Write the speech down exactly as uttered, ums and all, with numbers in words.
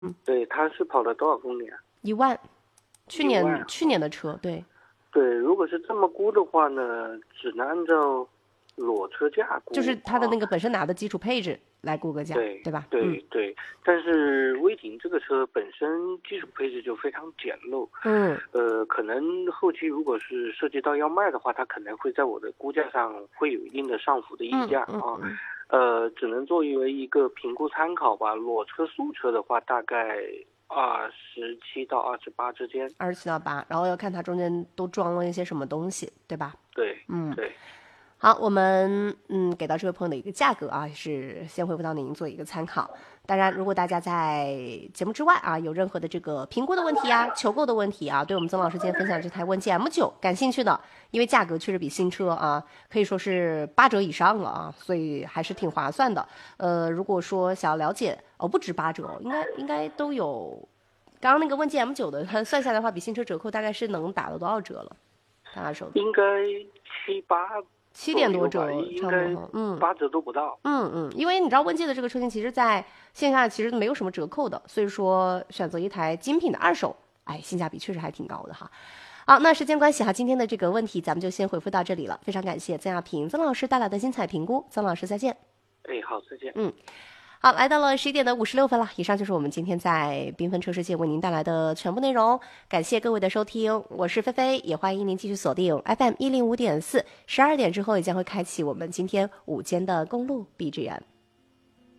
对，它是跑了多少公里啊？ 一万，去年一万去年的车，对。 对，如果是这么估的话呢，只能按照裸车价估， 就是它的那个啊本身拿的基础配置来估个价， 对对吧？嗯对对，但是威霆这个车本身基础配置就非常简陋， 嗯呃，可能后期如果是涉及到要卖的话，它可能会在我的估价上会有一定的上浮的溢嗯价啊， 嗯嗯， 呃，只能作为一个评估参考吧。裸车素车的话，大概二十七到二十八之间。 二十七到八，然后要看它中间都装了一些什么东西，对吧？ 对， 嗯。 对。 好，我们嗯给到这位朋友的一个价格啊，是先回复到您做一个参考。当然，如果大家在节目之外啊有任何的这个评估的问题啊、求购的问题啊，对我们曾老师今天分享这台问界 M 九感兴趣的，因为价格确实比新车啊可以说是八折以上了啊，所以还是挺划算的。呃，如果说想要了解哦，不止八折哦，应该应该都有。刚刚那个问界 M 九的，它算下来的话，比新车折扣大概是能打到多少折了？大家手应该七八七点多左右吧， 折， 应该差不多，嗯八折都不到。 嗯嗯，因为你知道问界的这个车型，其实在线下其实没有什么折扣的，所以说选择一台精品的二手，哎，性价比确实还挺高的哈。好，那时间关系哈，今天的这个问题咱们就先回复到这里了，非常感谢曾亚平曾老师带来的精彩评估，曾老师再见。 哎，好，再见。 嗯。好，来到了十一点的五十六分了。以上就是我们今天在缤纷车世界为您带来的全部内容，感谢各位的收听，我是菲菲，也欢迎您继续锁定 F M 一零五点四，十二点之后也将会开启我们今天午间的公路 B G M。